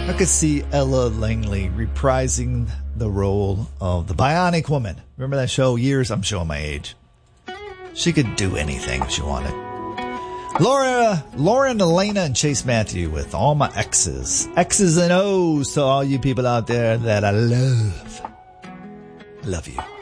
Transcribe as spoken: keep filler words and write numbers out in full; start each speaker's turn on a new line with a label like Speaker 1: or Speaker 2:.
Speaker 1: I could see Ella Langley reprising the role of the Bionic Woman. Remember that show? Years, I'm showing my age. She could do anything if she wanted. Laura, Lauren, Elena, and Chase Matthew with All My X's. X's and O's to all you people out there that I love. I love you.